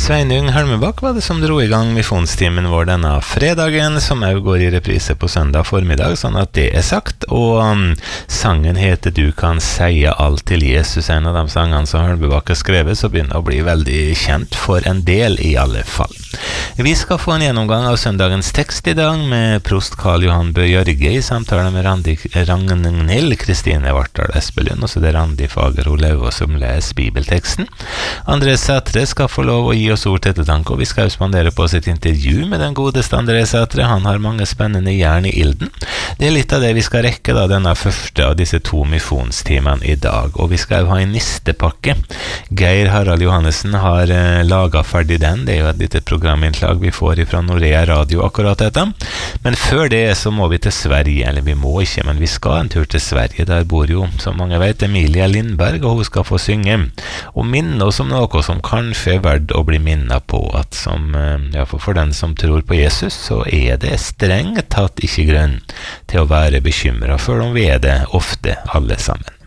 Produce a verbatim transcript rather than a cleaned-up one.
Sveinung Helmebakk var det som dro i gang misjonstimen vår denne fredagen, som også går i reprise på søndag formiddag, sånn at det er sagt. Og um, sangen heter «Du kan seie alt til Jesus», en av de sangene som Helmebakk har skrevet, så begynner å bli veldig kjent for en del i alle fall. Vi skal få en gjennomgang av søndagens tekst i dag med prost Karl Johan Bø Jørge i samtale med Randi Ragnhild Kristine Vartdal Espelund, og så det er Randi Fagerho Lauå som leser bibelteksten. André Sætre skal få lov å gi oss ord til ettertanke, og vi skal spandere på oss et intervju med den godeste André Sætre. Han har mange spennende jern i ilden. Det er litt av det vi skal rekke da, denne første av disse to misjonstimene i dag, og vi skal ha en nistepakke. Geir Harald Johannessen har eh, laget ferdig den. Det er jo et lite programinnslag vi får fra Norea Radio akkurat dette. Men før det så må vi til Sverige, eller vi må ikke, men vi skal en tur til Sverige. Der bor jo, som mange vet, Emilia Lindberg, og hun skal få synge og minne oss om noe som kanskje er verdt å bli minnet på, at som, ja, for, for den som tror på Jesus, så er det strengt tatt ikke grunn til å være bekymret, for om vi er det ofte alle sammen.